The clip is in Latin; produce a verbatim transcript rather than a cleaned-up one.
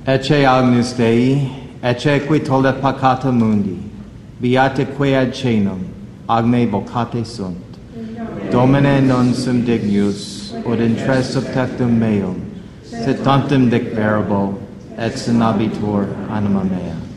Ecce agnus Dei, ecce qui tollet peccata mundi, beate quae ad caenum, agne vocate sunt. Domine non sum dignus, ut intres subtectum meum, sit tantum dic verbo, et sinabitur anima mea.